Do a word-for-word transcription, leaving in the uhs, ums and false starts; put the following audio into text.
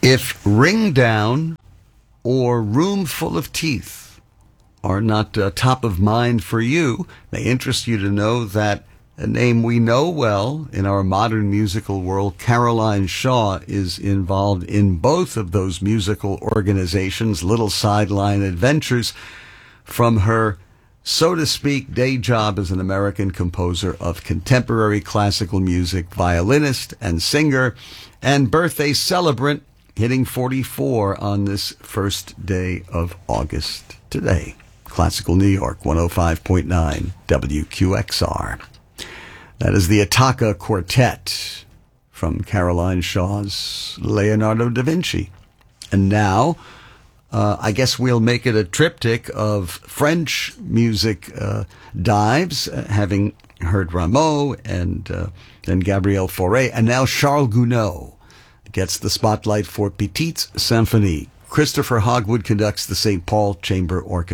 If Ring Down or Room Full of Teeth are not uh, top of mind for you, may interest you to know that a name we know well in our modern musical world, Caroline Shaw, is involved in both of those musical organizations, Little Sideline Adventures, from her, so to speak, day job as an American composer of contemporary classical music, violinist and singer, and birthday celebrant, hitting forty-four on this first day of August today. Classical New York, one oh five point nine W Q X R. That is the Attacca Quartet from Caroline Shaw's Leonardo da Vinci. And now, uh, I guess we'll make it a triptych of French music uh, dives, uh, having heard Rameau and uh, then Gabriel Fauré, and now Charles Gounod gets the spotlight for Petite Symphonie. Christopher Hogwood conducts the Saint Paul Chamber Orchestra.